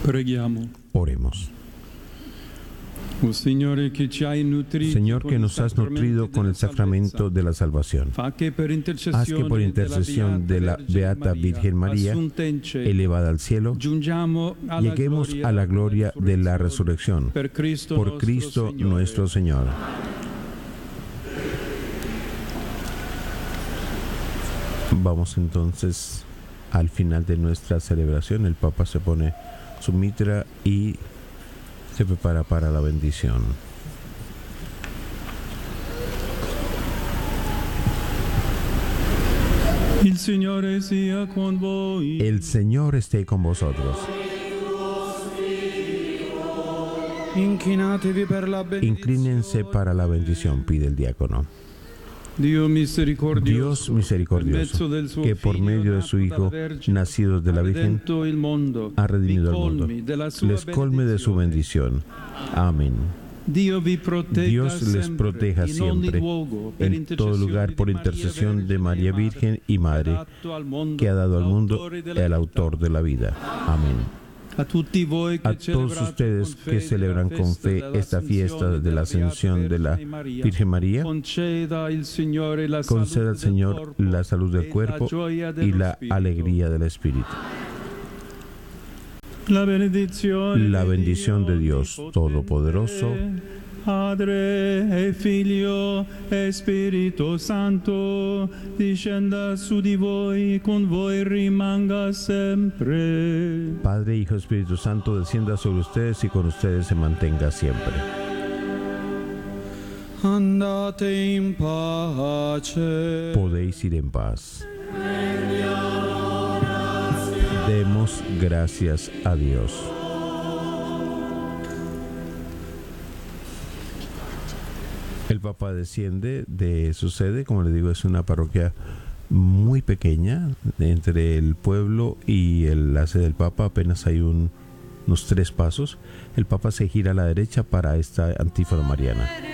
Preghiamo. Oremos. Señor, que nos has nutrido con el sacramento de la salvación, haz que por intercesión de la Beata Virgen María, elevada al cielo, lleguemos a la gloria de la resurrección. Por Cristo nuestro Señor. Vamos entonces al final de nuestra celebración. El Papa se pone su mitra y se prepara para la bendición. El Señor esté con vosotros. Inclínense para la bendición, pide el diácono. Dios misericordioso, que por medio de su Hijo, nacido de la Virgen, ha redimido al mundo, les colme de su bendición. Amén. Dios les proteja siempre, en todo lugar, por intercesión de María Virgen y Madre, que ha dado al mundo el autor de la vida. Amén. A todos ustedes que celebran con fe esta fiesta de la Ascensión de la Virgen María, conceda al Señor la salud del cuerpo y la alegría del Espíritu. La bendición de Dios Todopoderoso, Padre e Figlio e Spirito Santo, discenda su di voi, con voi rimanga sempre. Padre, Hijo, Espíritu Santo, descienda sobre ustedes y con ustedes se mantenga siempre. Andate in pace. Podéis ir en paz. Demos gracias a Dios. El Papa desciende de su sede, como le digo, es una parroquia muy pequeña, entre el pueblo y la sede del Papa apenas hay unos 3 pasos. El Papa se gira a la derecha para esta antífona mariana.